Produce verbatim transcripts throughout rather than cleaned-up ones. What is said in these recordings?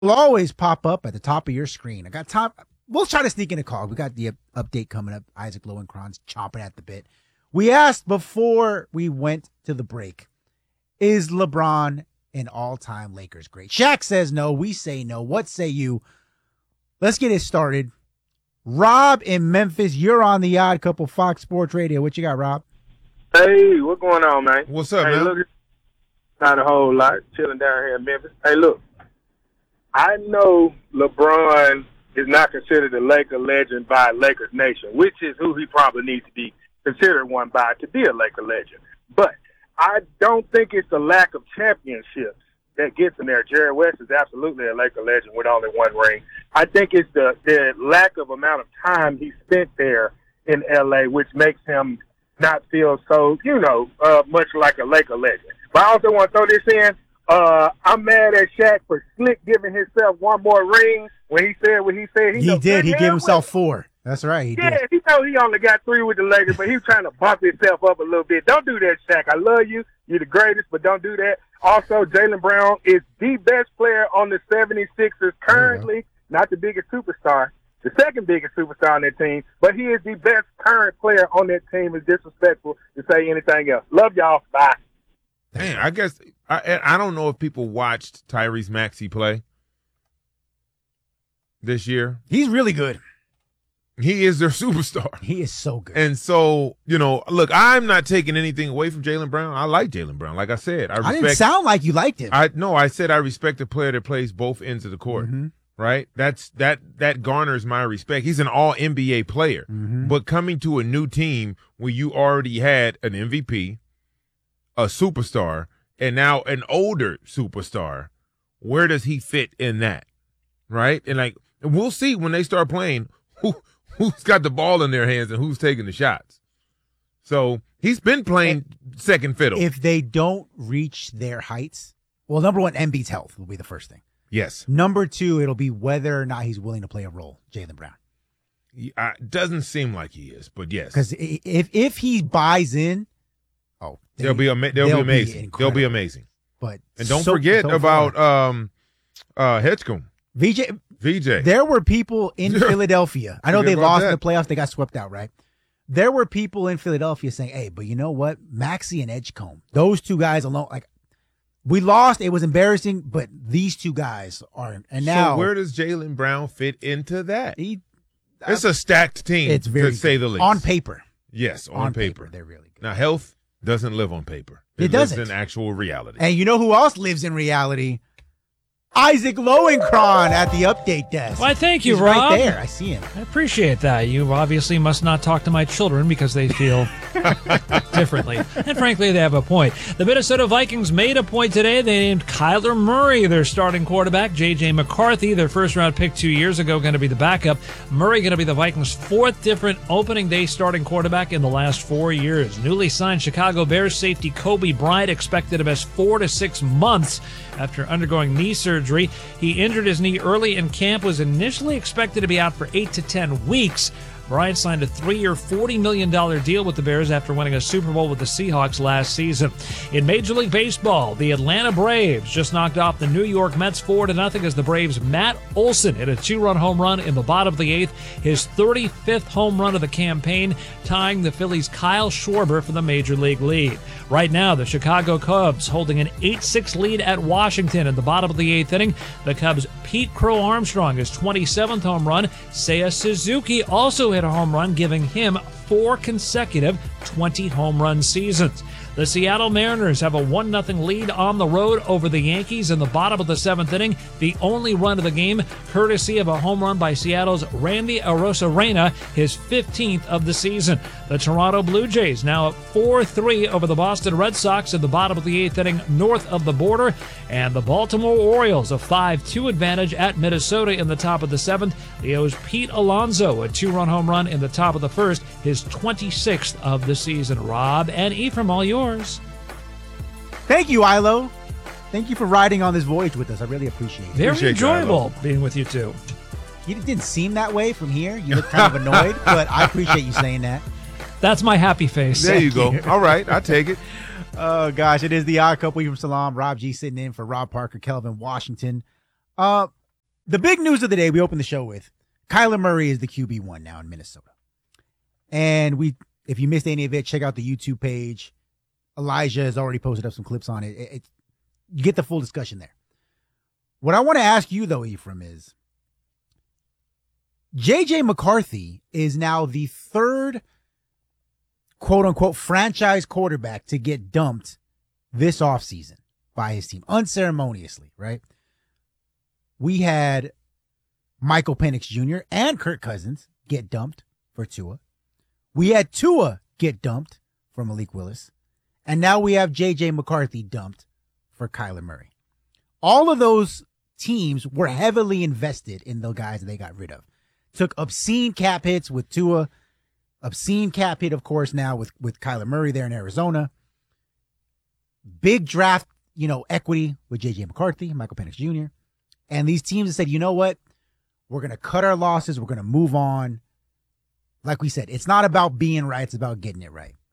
will always pop up at the top of your screen. I got time. We'll try to sneak in a call. We got the update coming up. Isaac Lowenkron's chomping at the bit. We asked before we went to the break, is LeBron an all-time Lakers great? Shaq says no. We say no. What say you? Let's get it started. Rob in Memphis, you're on the Odd Couple Fox Sports Radio. What you got, Rob? Hey, what's going on, man? What's up, hey, man? Look, not a whole lot. Chilling down here in Memphis. Hey, look, I know LeBron is not considered a Laker legend by Lakers Nation, which is who he probably needs to be considered one by to be a Laker legend. But I don't think it's the lack of championships that gets him there. Jerry West is absolutely a Laker legend with only one ring. I think it's the, the lack of amount of time he spent there in L A, which makes him not feel so, you know, uh, much like a Laker legend. But I also want to throw this in. Uh, I'm mad at Shaq for slick giving himself one more ring when he said what he said. He, he did. He gave himself four. That's right. He yeah, did. he know he only got three with the Lakers, but he was trying to bump himself up a little bit. Don't do that, Shaq. I love you. You're the greatest, but don't do that. Also, Jaylen Brown is the best player on the seventy-sixers currently, not the biggest superstar, the second biggest superstar on that team, but he is the best current player on that team. It's disrespectful to say anything else. Love y'all. Bye. Man, I guess I I don't know if people watched Tyrese Maxey play this year. He's really good. He is their superstar. He is so good. And so, you know, look, I'm not taking anything away from Jaylen Brown. I like Jaylen Brown. Like I said, I respect. I didn't sound like you liked him. I no, I said I respect a player that plays both ends of the court. Mm-hmm. Right? That's that that garners my respect. He's an all N B A player. Mm-hmm. But coming to a new team where you already had an M V P, a superstar, and now an older superstar, where does he fit in that? Right? And like we'll see when they start playing who who's got the ball in their hands and who's taking the shots. So he's been playing and second fiddle. If they don't reach their heights, well, number one, Embiid's health will be the first thing. Yes. Number two, it'll be whether or not he's willing to play a role, Jaylen Brown. He, uh, doesn't seem like he is, but yes. Because if if he buys in, oh, they, they'll be ama- they'll, they'll be amazing. Be they'll be amazing. But and don't so, forget so about um, uh, Hedgecombe. V J. V J. There were people in Philadelphia. I know they lost that. in the playoffs. They got swept out, right? There were people in Philadelphia saying, hey, but you know what? Maxey and Edgecombe, those two guys alone, like, we lost. It was embarrassing, but these two guys are. And now, so where does Jaylen Brown fit into that? He, it's a stacked team, it's very to say good. the least. On paper. Yes, on, on paper. paper. They're really good. Now, health doesn't live on paper. It, it doesn't. lives in actual reality. And you know who else lives in reality? Isaac Lowenkron at the update desk. Why, thank you, He's Rob. right there. I see him. I appreciate that. You obviously must not talk to my children because they feel differently. And frankly, they have a point. The Minnesota Vikings made a point today. They named Kyler Murray their starting quarterback. J J McCarthy, their first-round pick two years ago, going to be the backup. Murray going to be the Vikings' fourth different opening day starting quarterback in the last four years. Newly signed Chicago Bears safety Kobe Bryant expected to miss four to six months after undergoing knee surgery. He injured his knee early in camp, was initially expected to be out for eight to ten weeks. Bryant signed a three-year, forty million dollars deal with the Bears after winning a Super Bowl with the Seahawks last season. In Major League Baseball, the Atlanta Braves just knocked off the New York Mets four to nothing as the Braves' Matt Olson hit a two-run home run in the bottom of the eighth, his thirty-fifth home run of the campaign, tying the Phillies' Kyle Schwarber for the Major League lead. Right now, the Chicago Cubs holding an eight six lead at Washington in the bottom of the eighth inning. The Cubs' Pete Crow Armstrong, his twenty-seventh home run. Seiya Suzuki also hit a home run, giving him four consecutive twenty home run seasons. The Seattle Mariners have a one nothing lead on the road over the Yankees in the bottom of the seventh inning. The only run of the game, courtesy of a home run by Seattle's Randy Arozarena, his fifteenth of the season. The Toronto Blue Jays now up four three over the Boston Red Sox in the bottom of the eighth inning north of the border. And the Baltimore Orioles a five two advantage at Minnesota in the top of the seventh. The O's Pete Alonso, a two-run home run in the top of the first, his twenty-sixth of the season. Rob and Ephraim, all yours. Thank you, Ilo. Thank you for riding on this voyage with us. I really appreciate it. Very Appreciate enjoyable being with you two. You didn't seem that way from here. You look kind of annoyed, but I appreciate you saying that. That's my happy face. There you go. All right, I take it. Oh, gosh, it is the Odd Couple. From Salam, Rob G sitting in for Rob Parker, Kelvin Washington. Uh, the big news of the day we opened the show with, Kyler Murray is the Q B one now in Minnesota. And we, if you missed any of it, check out the YouTube page. Elijah has already posted up some clips on it. It, it you get the full discussion there. What I want to ask you, though, Ephraim, is J J McCarthy is now the third quote-unquote franchise quarterback to get dumped this offseason by his team, unceremoniously, right? We had Michael Penix Junior and Kirk Cousins get dumped for Tua. We had Tua get dumped for Malik Willis. And now we have J J McCarthy dumped for Kyler Murray. All of those teams were heavily invested in the guys they got rid of. Took obscene cap hits with Tua. Obscene cap hit, of course, now with, with Kyler Murray there in Arizona. Big draft, you know, equity with J J McCarthy, Michael Penix Junior And these teams have said, you know what? We're going to cut our losses. We're going to move on. Like we said, it's not about being right. It's about getting it right.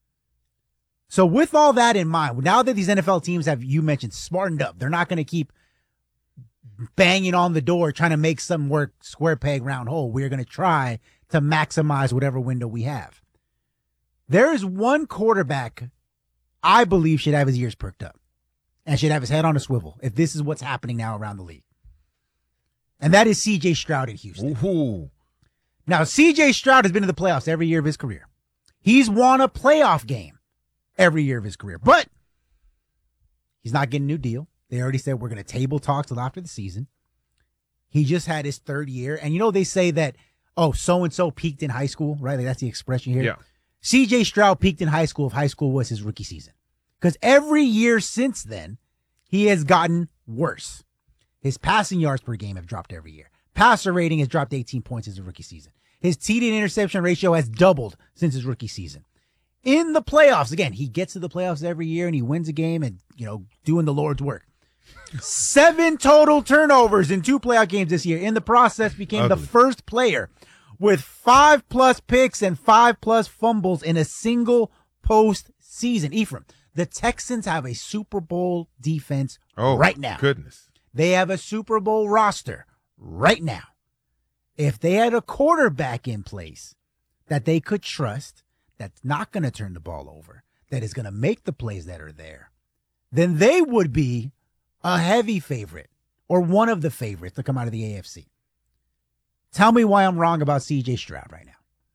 So with all that in mind, now that these N F L teams have, you mentioned, smartened up, they're not going to keep banging on the door trying to make some work square peg round hole. We're going to try to maximize whatever window we have. There is one quarterback I believe should have his ears perked up and should have his head on a swivel if this is what's happening now around the league. And that is C J Stroud in Houston. Ooh. Now, C J Stroud has been in the playoffs every year of his career. He's won a playoff game every year of his career, but he's not getting a new deal. They already said we're going to table talk till after the season. He just had his third year. And you know, they say that, oh, so-and-so peaked in high school, right? Like that's the expression here. Yeah. C J Stroud peaked in high school if high school was his rookie season. Because every year since then, he has gotten worse. His passing yards per game have dropped every year. Passer rating has dropped eighteen points since his rookie season. His T D to interception ratio has doubled since his rookie season. In the playoffs, again, he gets to the playoffs every year and he wins a game and, you know, doing the Lord's work. Seven total turnovers in two playoff games this year. In the process, became Ugly. the first player with five plus picks and five plus fumbles in a single postseason. Ephraim, the Texans have a Super Bowl defense Oh, right now. Goodness. They have a Super Bowl roster right now. If they had a quarterback in place that they could trust, that's not going to turn the ball over, that is going to make the plays that are there, then they would be a heavy favorite or one of the favorites to come out of the A F C. Tell me why I'm wrong about C J Stroud right now.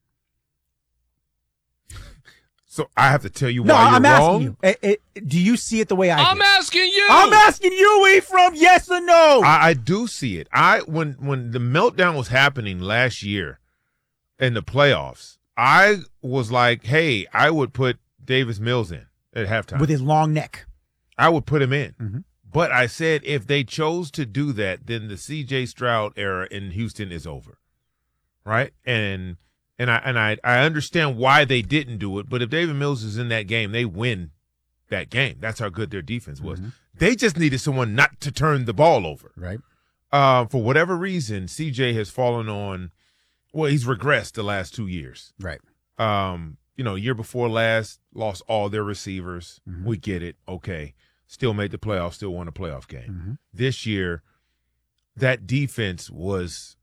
So I have to tell you No, why you're I'm wrong? asking you. It, it, do you see it the way I I'm do? asking you. I'm asking you, Ephraim, yes or no? I, I do see it. I when when the meltdown was happening last year in the playoffs, I was like, hey, I would put Davis Mills in at halftime. With his long neck. I would put him in. Mhm. But I said if they chose to do that, then the C J Stroud era in Houston is over. Right? And and I and I, I understand why they didn't do it, but if David Mills is in that game, they win that game. That's how good their defense was. Mhm. They just needed someone not to turn the ball over. Right. Uh, for whatever reason, C J has fallen on, well, he's regressed the last two years. Right. Um, you know, year before last, lost all their receivers. Mhm. We get it. Okay. Still made the playoffs, still won a playoff game. Mhm. This year, that defense was,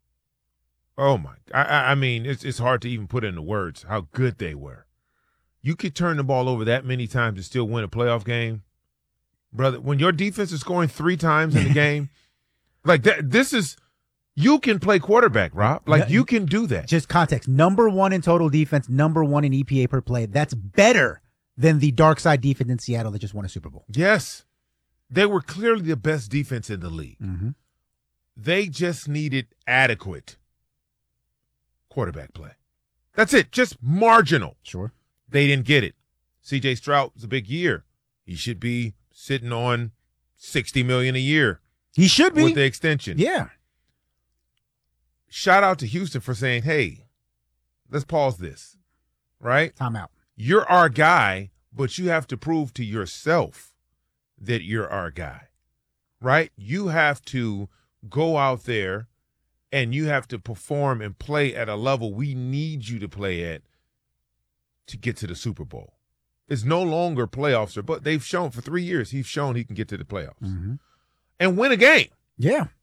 oh my, I, I I mean, it's it's hard to even put into words how good they were. You could turn the ball over that many times and still win a playoff game. Brother, when your defense is scoring three times in the game, like that, this is, you can play quarterback, Rob. Like Yeah. you can do that. Just context. Number one in total defense, number one in E P A per play. That's better than the dark side defense in Seattle that just won a Super Bowl. Yes. They were clearly the best defense in the league. Mm-hmm. They just needed adequate quarterback play. That's it. Just marginal. Sure. They didn't get it. C J Stroud was a big year. He should be sitting on sixty million dollars a year He should be. with the extension. Yeah. Shout out to Houston for saying, hey, let's pause this, right? Time out. You're our guy, but you have to prove to yourself that you're our guy, right? You have to go out there and you have to perform and play at a level we need you to play at to get to the Super Bowl. It's no longer playoffs, but they've shown for three years, he's shown he can get to the playoffs Mm-hmm. and win a game. Yeah.